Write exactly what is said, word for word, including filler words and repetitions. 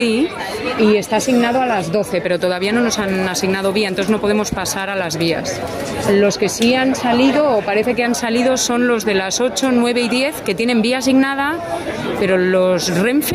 y está asignado a las doce, pero todavía no nos han asignado vía, entonces no podemos pasar a las vías. Los que sí han salido, o parece que han salido, son los de las ocho, nueve y diez, que tienen vía asignada, pero los Renfe